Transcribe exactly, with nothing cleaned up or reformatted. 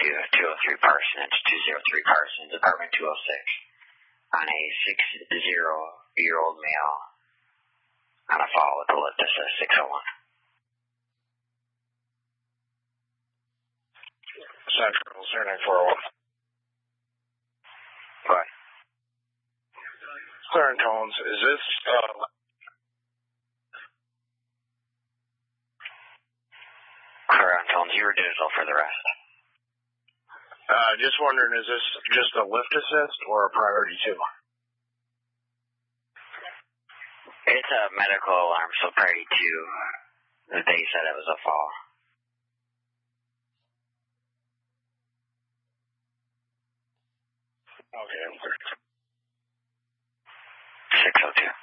two oh three Parsons, two oh three Parsons, apartment two oh six, on a six-zero-year-old male on a fall with a lift assist six oh one. Central, zero nine four oh one. What? Clear and Tones, is this, uh... Clear on Tones, you were digital for the rest. Uh, just wondering, is this just a lift assist or a priority two? It's a medical alarm, so priority two. They said it was a fall. Okay, I'm clear. six oh two.